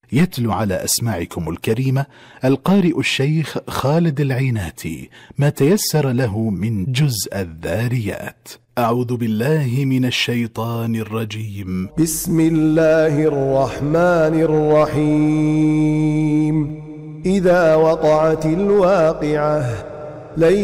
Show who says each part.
Speaker 1: يتلو على أسماعكم الكريمة القارئ الشيخ خالد العيناتي ما تيسر له من جزء الذاريات. أعوذ بالله من الشيطان الرجيم.
Speaker 2: بسم الله الرحمن الرحيم. إذا وقعت الواقعة